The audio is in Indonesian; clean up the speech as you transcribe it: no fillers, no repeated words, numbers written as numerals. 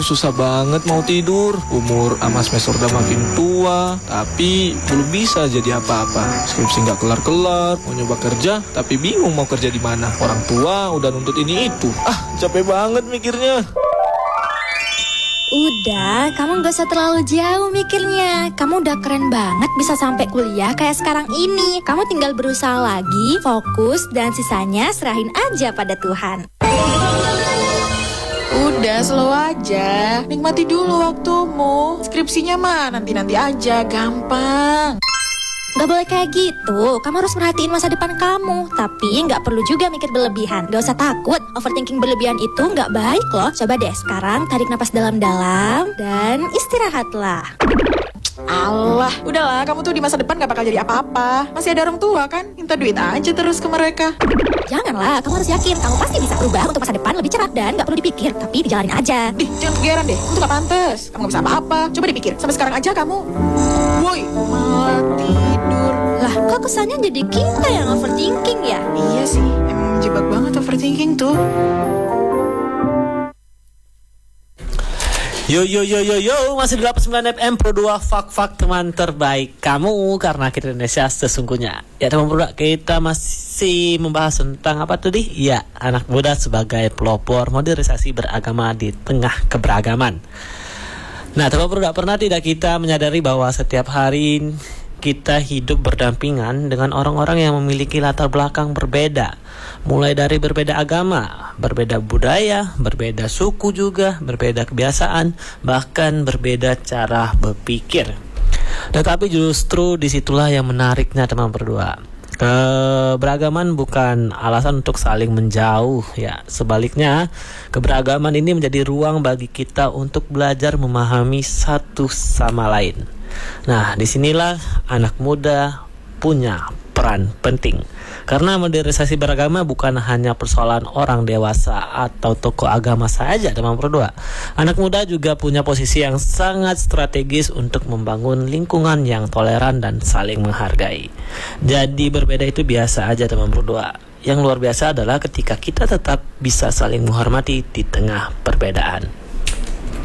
susah banget mau tidur. Umur ama semester udah makin tua, tapi belum bisa jadi apa-apa. Skripsi nggak kelar-kelar, mau nyoba kerja, tapi bingung mau kerja di mana. Orang tua udah nuntut ini itu. Capek banget mikirnya. Udah, kamu gak usah terlalu jauh mikirnya. Kamu udah keren banget bisa sampai kuliah kayak sekarang ini. Kamu tinggal berusaha lagi, fokus, dan sisanya serahin aja pada Tuhan. Udah, slow aja. Nikmati dulu waktumu. Skripsinya mah nanti-nanti aja, gampang. Gak boleh kayak gitu, kamu harus merhatiin masa depan kamu. Tapi gak perlu juga mikir berlebihan. Gak usah takut, overthinking berlebihan itu gak baik loh. Coba deh sekarang tarik napas dalam-dalam dan istirahatlah. Alah, udahlah, kamu tuh di masa depan gak bakal jadi apa-apa. Masih ada orang tua kan, minta duit aja terus ke mereka. Janganlah, kamu harus yakin kamu pasti bisa berubah untuk masa depan lebih cerah. Dan gak perlu dipikir, tapi dijalanin aja. Jangan kegeeran deh, itu gak pantas. Kamu gak bisa apa-apa, coba dipikir. Sampai sekarang aja kamu woi, malah tidur. Lah, kok kesannya jadi kita yang overthinking ya? Iya sih, emang menjebak banget overthinking tuh. Yo, masih di 89 FM Pro 2 Fak teman terbaik kamu, karena kita Indonesia sesungguhnya. Ya teman Pro 2, kita masih membahas tentang apa tadi? Ya, anak muda sebagai pelopor modernisasi beragama di tengah keberagaman. Nah teman Pro 2, pernah tidak kita menyadari bahwa setiap hari kita hidup berdampingan dengan orang-orang yang memiliki latar belakang berbeda. Mulai dari berbeda agama, berbeda budaya, berbeda suku juga, berbeda kebiasaan, bahkan berbeda cara berpikir. Tetapi justru disitulah yang menariknya teman berdua. Keberagaman bukan alasan untuk saling menjauh ya. Sebaliknya, keberagaman ini menjadi ruang bagi kita untuk belajar memahami satu sama lain. Nah, disinilah anak muda punya peran penting. Karena modernisasi beragama bukan hanya persoalan orang dewasa atau tokoh agama saja, teman berdua. Anak muda juga punya posisi yang sangat strategis untuk membangun lingkungan yang toleran dan saling menghargai. Jadi berbeda itu biasa aja, teman berdua. Yang luar biasa adalah ketika kita tetap bisa saling menghormati di tengah perbedaan.